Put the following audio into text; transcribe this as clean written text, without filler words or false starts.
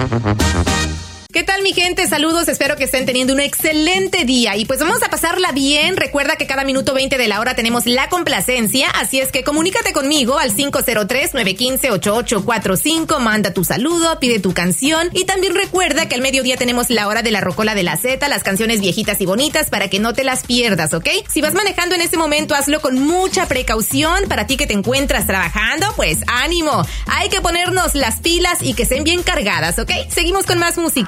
¿Qué tal, mi gente? Saludos, espero que estén teniendo un excelente día. Y pues vamos a pasarla bien. Recuerda que cada minuto 20 de la hora tenemos la complacencia, así es que comunícate conmigo al 503-915-8845, manda tu saludo, pide tu canción y también recuerda que al mediodía tenemos la hora de la rocola de la Z, las canciones viejitas y bonitas para que no te las pierdas, ¿ok? Si vas manejando en este momento, hazlo con mucha precaución. Para ti que te encuentras trabajando, pues ánimo. Hay que ponernos las pilas y que estén bien cargadas, ¿ok? Seguimos con más música.